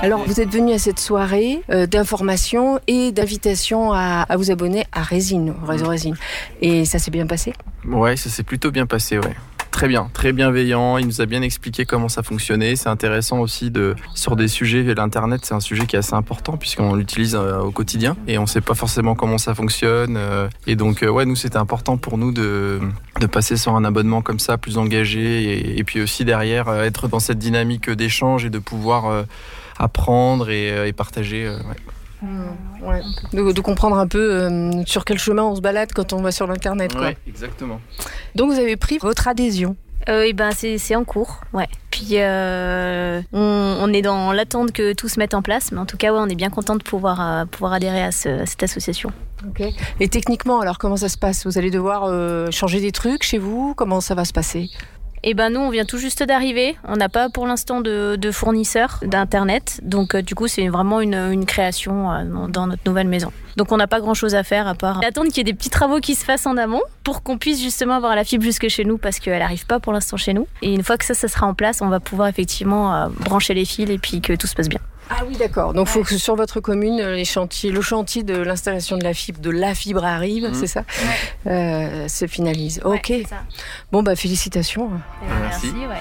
Alors, vous êtes venu à cette soirée d'information et d'invitation à vous abonner à Résine, au réseau Résine. Et ça s'est bien passé ? Ouais, ça s'est plutôt bien passé, ouais. Très bien, très bienveillant, il nous a bien expliqué comment ça fonctionnait. C'est intéressant aussi sur des sujets, l'Internet c'est un sujet qui est assez important puisqu'on l'utilise au quotidien et on ne sait pas forcément comment ça fonctionne. Et donc nous c'était important pour nous de passer sur un abonnement comme ça, plus engagé et puis aussi derrière être dans cette dynamique d'échange et de pouvoir apprendre et partager. Ouais. De comprendre un peu sur quel chemin on se balade quand on va sur l'internet. Oui, exactement. Donc vous avez pris votre adhésion. C'est en cours, ouais. Puis on est dans l'attente que tout se mette en place, mais en tout cas, on est bien content de pouvoir adhérer à cette association. Okay. Et techniquement, alors comment ça se passe ? Vous allez devoir changer des trucs chez vous ? Comment ça va se passer ? Nous, on vient tout juste d'arriver. On n'a pas pour l'instant de fournisseur d'Internet. Donc, du coup, c'est vraiment une création dans notre nouvelle maison. Donc, on n'a pas grand-chose à faire à part attendre qu'il y ait des petits travaux qui se fassent en amont pour qu'on puisse justement avoir la fibre jusque chez nous parce qu'elle n'arrive pas pour l'instant chez nous. Et une fois que ça sera en place, on va pouvoir effectivement brancher les fils et puis que tout se passe bien. Ah oui, d'accord. Donc, il faut que sur votre commune, le chantier de l'installation de la fibre arrive, c'est ça ? Se finalise. Ouais, ok. C'est ça. Bon, félicitations. Merci. Ouais.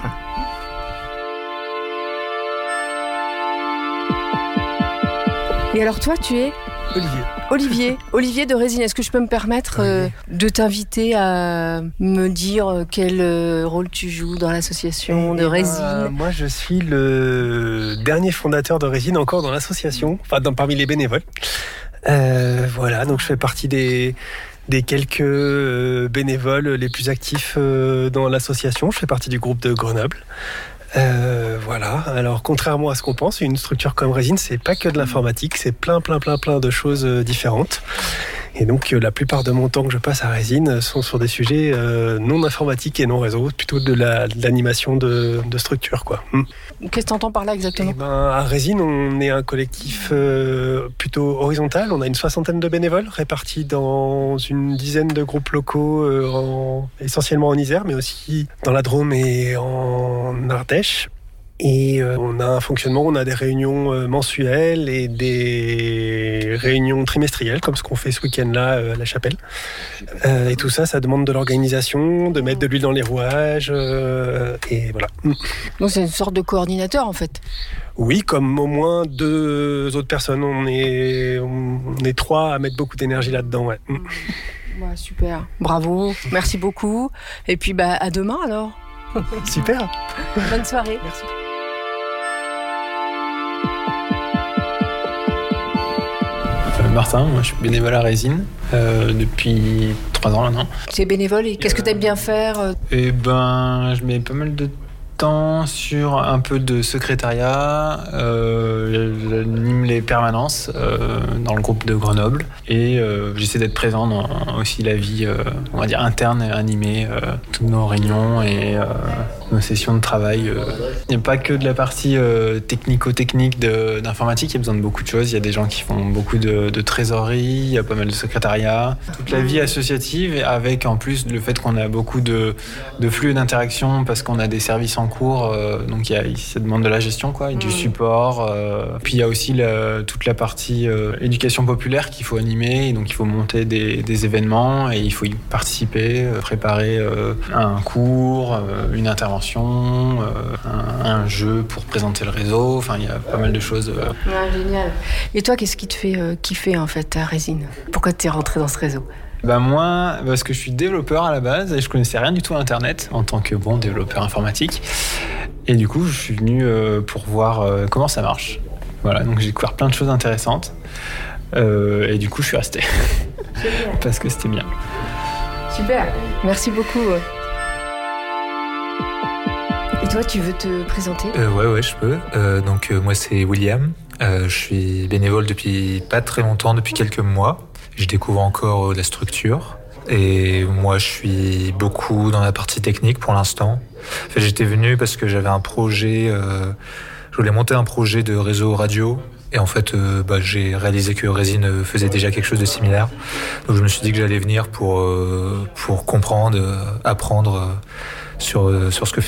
Et alors, toi, tu es ? Olivier de Résine. Est-ce que je peux me permettre de t'inviter à me dire quel rôle tu joues dans l'association de Résine ? Moi, je suis le dernier fondateur de Résine encore dans l'association, parmi les bénévoles. Donc je fais partie des quelques bénévoles les plus actifs dans l'association. Je fais partie du groupe de Grenoble. Alors contrairement à ce qu'on pense, une structure comme Résine, c'est pas que de l'informatique, c'est plein de choses différentes. Et donc la plupart de mon temps que je passe à Résine sont sur des sujets non informatiques et non réseau, plutôt de l'animation de structure, quoi. Qu'est-ce que tu entends par là exactement ? À Résine, on est un collectif plutôt horizontal. On a une 60aine de bénévoles répartis dans une dizaine de groupes locaux, essentiellement en Isère, mais aussi dans la Drôme et en Ardèche. Et on a un fonctionnement, on a des réunions mensuelles et des réunions trimestrielles, comme ce qu'on fait ce week-end-là à La Chapelle. Et tout ça, ça demande de l'organisation, de mettre de l'huile dans les rouages, et voilà. Donc c'est une sorte de coordinateur en fait. Oui, comme au moins 2 autres personnes. On est 3 à mettre beaucoup d'énergie là-dedans, ouais. Super, bravo, merci beaucoup. Et puis à demain alors. Super. Bonne soirée. Merci. Martin, moi je suis bénévole à Résine depuis 3 ans maintenant. Tu es bénévole et qu'est-ce que tu aimes bien faire ? Je mets pas mal de temps sur un peu de secrétariat, j'anime les permanences dans le groupe de Grenoble et j'essaie d'être présent dans aussi la vie on va dire interne et animée, toutes nos réunions et nos sessions de travail. Il n'y a pas que de la partie technico-technique d'informatique, il y a besoin de beaucoup de choses. Il y a des gens qui font beaucoup de trésorerie, il y a pas mal de secrétariat. Toute la vie associative avec en plus le fait qu'on a beaucoup de flux et d'interactions parce qu'on a des services en cours, donc ça demande de la gestion, quoi, et du support. Puis il y a aussi toute la partie éducation populaire qu'il faut animer, et donc il faut monter des événements et il faut y participer, préparer un cours, une intervention, un jeu pour présenter le réseau. Enfin, il y a pas mal de choses. Génial. Et toi, qu'est-ce qui te fait kiffer en fait à Résine ? Pourquoi tu es rentré dans ce réseau ? Moi, parce que je suis développeur à la base et je connaissais rien du tout à Internet en tant que développeur informatique. Et du coup, je suis venu pour voir comment ça marche. Voilà, donc j'ai découvert plein de choses intéressantes. Et du coup, je suis resté. Parce que c'était bien. Super, merci beaucoup. Et toi, tu veux te présenter ? Ouais, je peux. Moi, c'est William. Je suis bénévole depuis pas très longtemps, depuis quelques mois. Je découvre encore la structure. Et moi, je suis beaucoup dans la partie technique pour l'instant. En fait, j'étais venu parce que j'avais un projet... je voulais monter un projet de réseau radio. Et en fait, j'ai réalisé que Résine faisait déjà quelque chose de similaire. Donc je me suis dit que j'allais venir pour comprendre, apprendre sur ce que